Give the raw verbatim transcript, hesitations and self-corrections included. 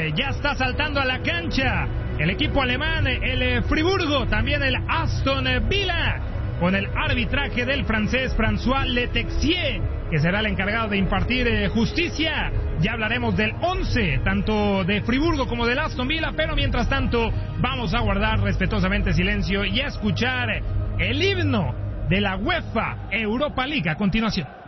eh, ya está saltando a la cancha el equipo alemán, el eh, Friburgo, también el Aston Villa, con el arbitraje del francés François Letexier, que será el encargado de impartir eh, justicia. Ya hablaremos del once, tanto de Friburgo como del Aston Villa, pero mientras tanto vamos a guardar respetuosamente silencio y a escuchar el himno de la UEFA Europa League a continuación.